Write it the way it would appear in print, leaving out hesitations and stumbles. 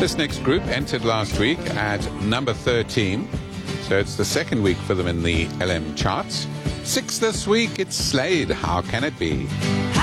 This next group entered last week at number 13, so it's the second week for them in the LM charts. 6 this week, it's Slade, How Can It Be?